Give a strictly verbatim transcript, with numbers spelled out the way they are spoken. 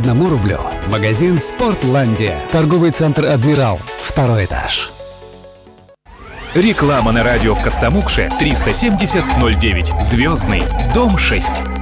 одному рублю. Магазин «Спортландия». Торговый центр «Адмирал». Второй этаж. Реклама на радио в Костомукше триста семьдесят ноль девять. Звездный. Дом шесть.